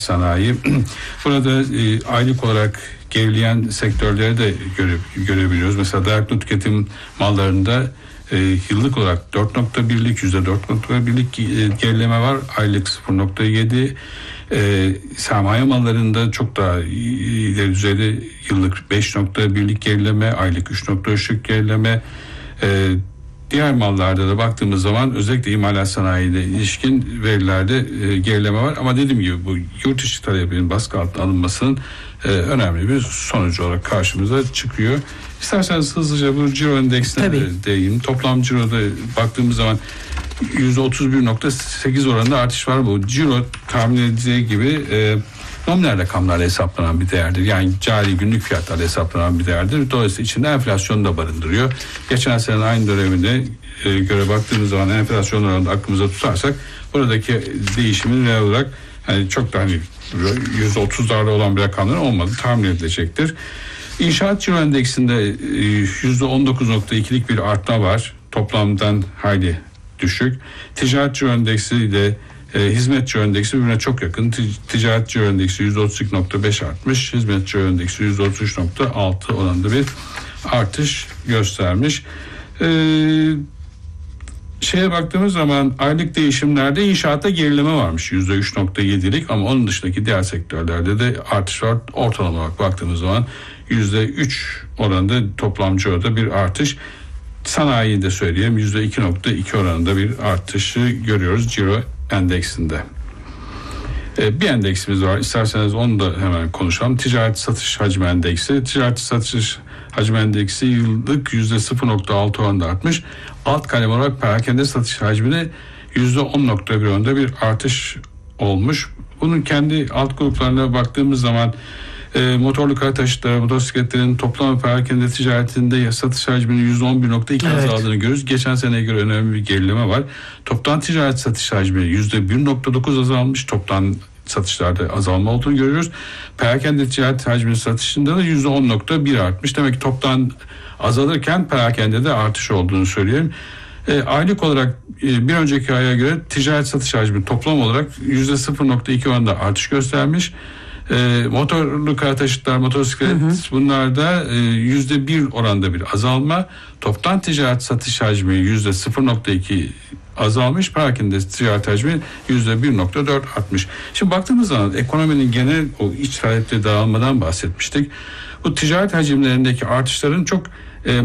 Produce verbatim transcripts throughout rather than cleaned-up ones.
sanayi. Burada e, aylık olarak gerileyen sektörleri de göre, görebiliyoruz. Mesela dayanıklı tüketim mallarında e, yıllık olarak dört nokta birlik yüzde dört nokta birlik e, gerileme var. Aylık sıfır nokta yedi. E, sermaye mallarında çok daha ileri düzeyde yıllık beş nokta birlik gerileme, aylık üç nokta üçlük gerileme. E, Diğer mallarda da baktığımız zaman özellikle imalat sanayiyle ilişkin verilerde e, gerileme var. Ama dediğim gibi bu yurt içi talebinin baskı altına alınmasının e, önemli bir sonucu olarak karşımıza çıkıyor. İsterseniz hızlıca bu ciro endeksine de değineyim. Toplam ciroda baktığımız zaman yüzde otuz bir nokta sekiz oranında artış var. Bu ciro tahmin edildiği gibi e, nominal rakamlarla hesaplanan bir değerdir. Yani cari günlük fiyatlarla hesaplanan bir değerdir. Dolayısıyla içinde enflasyonu da barındırıyor. Geçen sene aynı dönemine e, göre baktığımız zaman enflasyon oranını aklımıza tutarsak buradaki değişimin real olarak hani çok da hani yüzde otuzlarda olan bir rakamların olmadığı tahmin edilecektir. İnşaat ciro endeksinde e, yüzde on dokuz nokta ikilik bir artma var. Toplamdan hayli düşük. Ticaret ciro endeksi de E, hizmet ciro endeksi birbirine çok yakın. Ticaret ciro endeksi yüzde otuz iki nokta beş artmış. Hizmet ciro endeksi yüzde otuz üç nokta altı oranında bir artış göstermiş. E, şeye baktığımız zaman aylık değişimlerde inşaatta gerileme varmış yüzde üç nokta yedilik ama onun dışındaki diğer sektörlerde de artış var. Ortalama olarak baktığımız zaman yüzde üç oranında toplam ciroda bir artış. Sanayiyi de söyleyeyim yüzde iki nokta iki oranında bir artışı görüyoruz ciro endeksinde. Ee, bir endeksimiz var. İsterseniz onu da hemen konuşalım. Ticaret satış hacmi endeksi. Ticaret satış hacmi endeksi yıllık yüzde sıfır nokta altı oranında artmış. Alt kalem olarak perakende satış hacmine yüzde on nokta bir oranında bir artış olmuş. Bunun kendi alt gruplarına baktığımız zaman E, motorlu kara taşıtları, motosikletlerin toplam perakende ticaretinde satış hacminin yüzde on bir nokta iki evet. azaldığını görüyoruz. Geçen seneye göre önemli bir gerileme var. Toptan ticaret satış hacmi yüzde bir nokta dokuz azalmış. Toptan satışlarda azalma olduğunu görüyoruz. Perakende ticaret hacminin satışında da yüzde on nokta bir artmış. Demek ki toptan azalırken perakende de artış olduğunu söyleyeyim. E, aylık olarak e, bir önceki aya göre ticaret satış hacmi toplam olarak yüzde sıfır nokta iki oranında artış göstermiş. E, motorlu kara taşıtlar, motosiklet hı hı. bunlarda yüzde e, bir oranda bir azalma. Toptan ticaret satış hacmi yüzde sıfır nokta iki azalmış. Perakende ticaret hacmi yüzde bir nokta dört artmış. Şimdi baktığımız zaman ekonominin genel o iç talepte dağılmadan bahsetmiştik. Bu ticaret hacimlerindeki artışların çok e,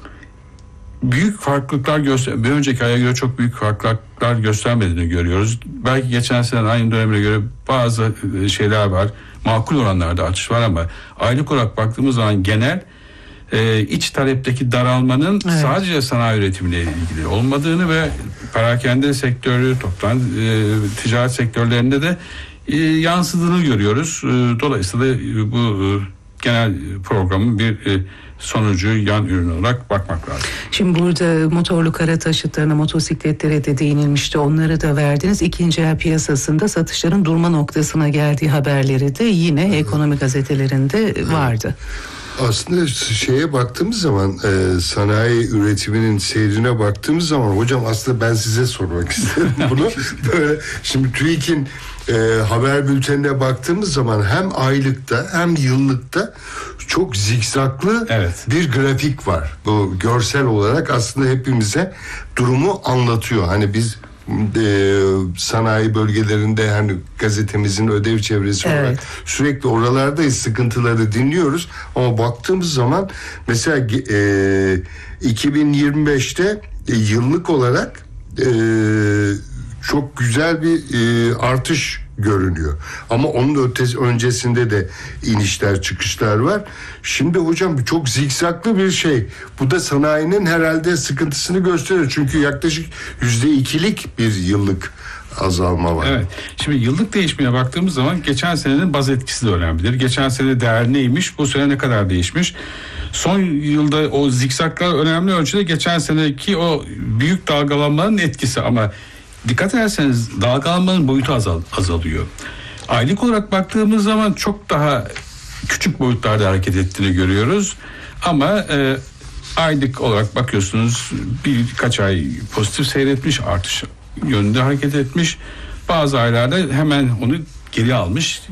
büyük farklılıklar göster, bir önceki aya göre çok büyük farklılıklar göstermediğini görüyoruz. Belki geçen sene aynı dönemine göre bazı şeyler var. Makul oranlarda artış var ama aylık olarak baktığımız zaman genel e, iç talepteki daralmanın evet. sadece sanayi üretimiyle ilgili olmadığını ve perakende sektörü, toptan e, ticaret sektörlerinde de e, yansıdığını görüyoruz. E, dolayısıyla bu e, genel programın bir e, sonucu yan ürün olarak bakmak lazım. Şimdi burada motorlu kara taşıtlarına, motosikletlere de değinilmişti. Onları da verdiniz. İkinci el piyasasında satışların durma noktasına geldiği haberleri de yine evet. ekonomi gazetelerinde vardı. Aslında şeye baktığımız zaman e, sanayi üretiminin seyrine baktığımız zaman hocam aslında ben size sormak istedim bunu. Böyle şimdi TÜİK'in e, haber bültenine baktığımız zaman hem aylıkta hem yıllıkta çok zikzaklı evet. bir grafik var. Bu görsel olarak aslında hepimize durumu anlatıyor. Hani biz e, sanayi bölgelerinde hani gazetemizin ödev çevresi evet. olarak sürekli oralardayız, sıkıntıları dinliyoruz ama baktığımız zaman mesela e, iki bin yirmi beşte e, yıllık olarak e, çok güzel bir e, artış görünüyor. Ama onun ötesi, öncesinde de inişler çıkışlar var. Şimdi hocam çok zikzaklı bir şey. Bu da sanayinin herhalde sıkıntısını gösteriyor. Çünkü yaklaşık yüzde ikilik bir yıllık azalma var. Evet. Şimdi yıllık değişmeye baktığımız zaman geçen senenin baz etkisi de önemlidir. Geçen sene değer neymiş? Bu sene ne kadar değişmiş? Son yılda o zikzaklar önemli ölçüde geçen seneki o büyük dalgalanmanın etkisi ama dikkat ederseniz dalgalanmanın boyutu azal, azalıyor. Aylık olarak baktığımız zaman çok daha küçük boyutlarda hareket ettiğini görüyoruz. Ama e, aylık olarak bakıyorsunuz birkaç ay pozitif seyretmiş, artış yönünde hareket etmiş. Bazı aylarda hemen onu geri almış.